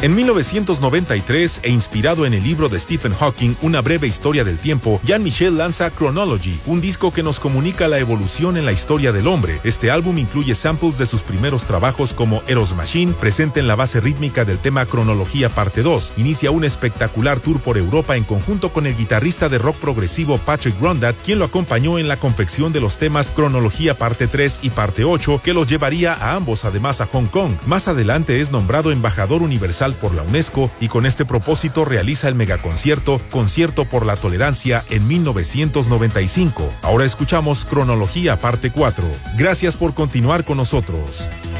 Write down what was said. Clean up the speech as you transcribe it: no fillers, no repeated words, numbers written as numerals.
En 1993, e inspirado en el libro de Stephen Hawking, Una breve historia del tiempo, Jean-Michel lanza Chronology, un disco que nos comunica la evolución en la historia del hombre. Este álbum incluye samples de sus primeros trabajos como Eros Machine, presente en la base rítmica del tema Cronología Parte 2. Inicia un espectacular tour por Europa en conjunto con el guitarrista de rock progresivo Patrick Grondad, quien lo acompañó en la confección de los temas Cronología Parte 3 y Parte 8, que los llevaría a ambos, además a Hong Kong. Más adelante es nombrado embajador universal por la UNESCO y con este propósito realiza el megaconcierto Concierto por la Tolerancia en 1995. Ahora escuchamos Cronología Parte 4. Gracias por continuar con nosotros.